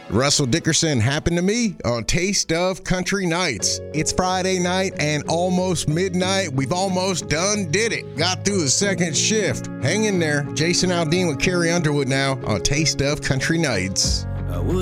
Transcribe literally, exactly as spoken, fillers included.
Russell Dickerson happened to me on Taste of Country Nights. It's Friday night and almost midnight. We've almost done did it. Got through the second shift. Hang in there. Jason Aldean with Carrie Underwood now on Taste of Country Nights.